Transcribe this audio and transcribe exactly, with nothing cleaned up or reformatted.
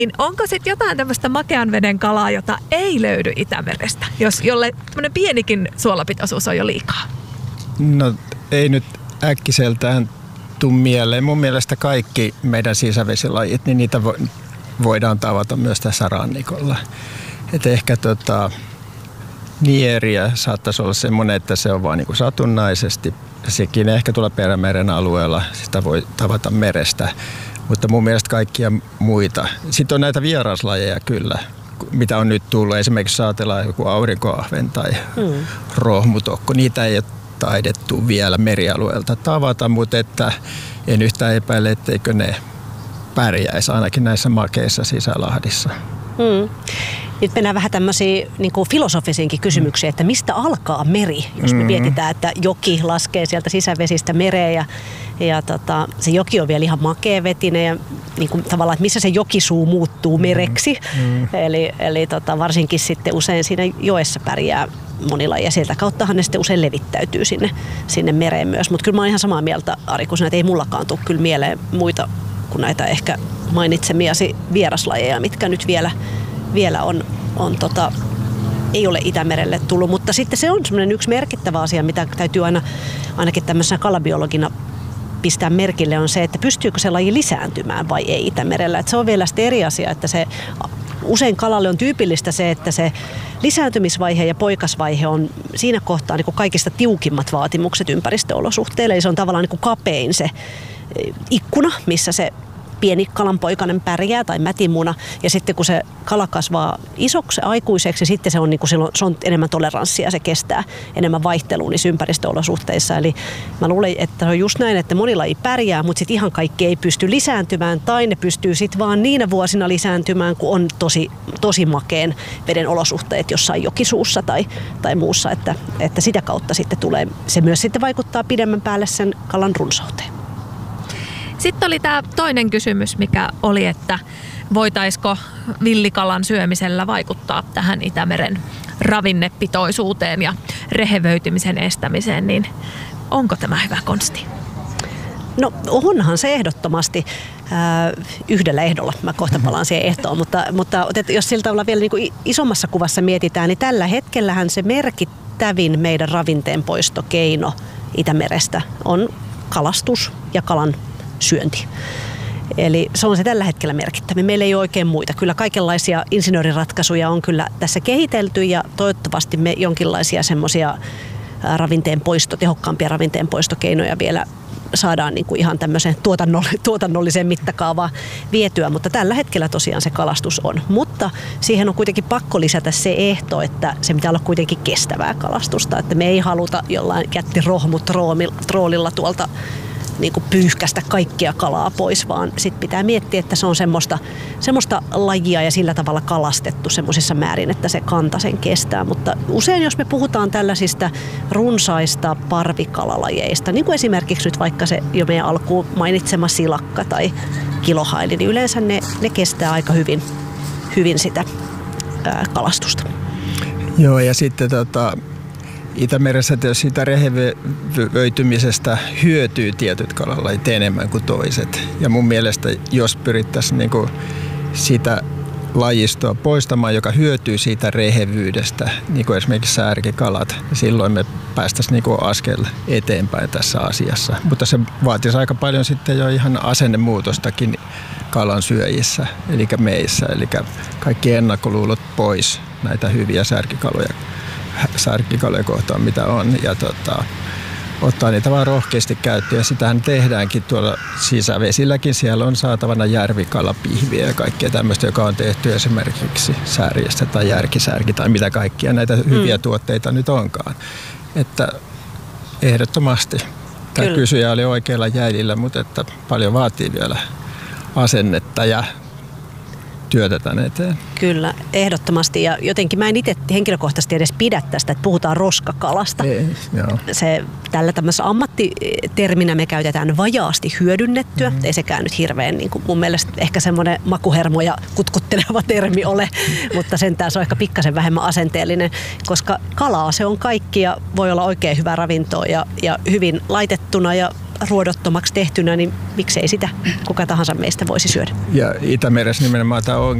Niin onko sitten jotain tämmöistä makean veden kalaa, jota ei löydy Itämerestä, jos jolle tämmöinen pienikin suolapitoisuus on jo liikaa? No ei nyt äkkiseltään tuu mieleen. Mun mielestä kaikki meidän sisävesilajit, niin niitä vo, voidaan tavata myös tässä rannikolla. Et ehkä tota, nieriä saattaisi olla semmoinen, että se on vaan niinku satunnaisesti. Sekin ehkä tuolla Perämeren alueella sitä voi tavata merestä. Mutta mun mielestä kaikkia muita. Sitten on näitä vieraslajeja kyllä, mitä on nyt tullut. Esimerkiksi saatellaan joku aurinkoahven tai hmm. rohmutokko. Niitä ei ole taidettu vielä merialueelta tavata, mutta että en yhtään epäile, etteikö ne pärjäisi ainakin näissä makeissa sisälahdissa. Hmm. Nyt mennään vähän tämmöisiin niin kuin filosofisiinkin kysymyksiin, että mistä alkaa meri, jos me mm-hmm. mietitään, että joki laskee sieltä sisävesistä mereen ja, ja tota, se joki on vielä ihan makeavetinen ja niin kuin, tavallaan, että missä se jokisuu muuttuu mereksi. Mm-hmm. Eli, eli tota, varsinkin sitten usein siinä joessa pärjää monilla ja sieltä kauttahan ne sitten usein levittäytyy sinne, sinne mereen myös. Mutta kyllä mä oon ihan samaa mieltä, Ari, kun että ei mullakaan tule kyllä mieleen muita kuin näitä ehkä mainitsemiasi vieraslajeja, mitkä nyt vielä vielä on, on tota, ei ole Itämerelle tullut, mutta sitten se on semmoinen yksi merkittävä asia, mitä täytyy aina ainakin tämmöisenä kalabiologina pistää merkille, on se, että pystyykö se laji lisääntymään vai ei Itämerellä. Et se on vielä sitten eri asia, että se usein kalalle on tyypillistä se, että se lisääntymisvaihe ja poikasvaihe on siinä kohtaa niin kuin kaikista tiukimmat vaatimukset ympäristöolosuhteille. Eli se on tavallaan niin kuin kapein se ikkuna, missä se pieni kalanpoikainen pärjää tai mätimuna, ja sitten kun se kala kasvaa isoksi aikuiseksi, sitten se on, niin kuin silloin, se on enemmän toleranssia, se kestää enemmän vaihtelua niissä ympäristöolosuhteissa. Eli mä luulen, että on just näin, että moni laji pärjää, mutta sitten ihan kaikki ei pysty lisääntymään, tai ne pystyy sitten vaan niinä vuosina lisääntymään, kun on tosi, tosi makeen veden olosuhteet jossain jokisuussa tai, tai muussa, että, että sitä kautta sitten tulee, se myös sitten vaikuttaa pidemmän päälle sen kalan runsauteen. Sitten oli tämä toinen kysymys, mikä oli, että voitaisiko villikalan syömisellä vaikuttaa tähän Itämeren ravinnepitoisuuteen ja rehevöitymisen estämiseen, niin onko tämä hyvä konsti? No onhan se ehdottomasti äh, yhdellä ehdolla. Mä kohta palaan siihen ehtoon, mutta, mutta jos sillä tavalla vielä niin kuin isommassa kuvassa mietitään, niin tällä hetkellähän se merkittävin meidän ravinteenpoistokeino Itämerestä on kalastus ja kalan syönti. Eli se on se tällä hetkellä merkittävä. Meillä ei ole oikein muita. Kyllä kaikenlaisia insinööriratkaisuja on kyllä tässä kehitelty ja toivottavasti me jonkinlaisia semmoisia ravinteen poisto, tehokkaampia ravinteen poistokeinoja vielä saadaan niin kuin ihan tämmöiseen tuotannolliseen mittakaavaan vietyä, mutta tällä hetkellä tosiaan se kalastus on. Mutta siihen on kuitenkin pakko lisätä se ehto, että se pitää olla kuitenkin kestävää kalastusta, että me ei haluta jollain jättirohmutroolilla tuolta niin kuin pyyhkästä kaikkia kalaa pois, vaan sit pitää miettiä, että se on semmoista, semmoista lajia ja sillä tavalla kalastettu semmoisissa määrin, että se kanta sen kestää. Mutta usein jos me puhutaan tällaisista runsaista parvikalalajeista, niin kuin esimerkiksi nyt vaikka se jo meidän alkuun mainitsema silakka tai kilohaili, niin yleensä ne, ne kestää aika hyvin, hyvin sitä ää, kalastusta. Joo, ja sitten tota Itämeressä siitä rehevöitymisestä hyötyy tietyt kalalajit enemmän kuin toiset. Ja mun mielestä, jos pyrittäisiin niinku sitä lajistoa poistamaan, joka hyötyy siitä rehevyydestä, niin kuin esimerkiksi särkikalat, silloin me päästäisiin niinku askel eteenpäin tässä asiassa. Mutta se vaatisi aika paljon sitten jo ihan asennemuutostakin kalan syöjissä, eli meissä. Eli kaikki ennakkoluulot pois näitä hyviä särkikaloja. särkikaloja kohtaan, mitä on, ja tota, ottaa niitä vaan rohkeasti käyttöön. Ja sitähän tehdäänkin tuolla sisävesilläkin. Siellä on saatavana järvikalapihviä ja kaikkea tämmöistä, joka on tehty esimerkiksi särjestä tai järkisärki tai mitä kaikkia näitä hyviä mm. tuotteita nyt onkaan. Että ehdottomasti tämä Kyllä. kysyjä oli oikeilla jäljillä, mutta että paljon vaatii vielä asennetta ja työtä tänne eteen. Kyllä, ehdottomasti. Ja jotenkin mä en itse henkilökohtaisesti edes pidä tästä, että puhutaan roskakalasta. Ei, joo. Se, tällä tämmöisessä ammattiterminä me käytetään vajaasti hyödynnettyä. Mm-hmm. Ei sekään nyt hirveän niin kuin mun mielestä ehkä semmoinen makuhermo ja kutkutteleva termi ole, mutta sentään se on ehkä pikkasen vähemmän asenteellinen, koska kalaa se on kaikki ja voi olla oikein hyvää ravintoa ja, ja hyvin laitettuna ja ruodottomaksi tehtynä, niin miksei sitä kuka tahansa meistä voisi syödä. Ja Itämeressä nimenomaan tämä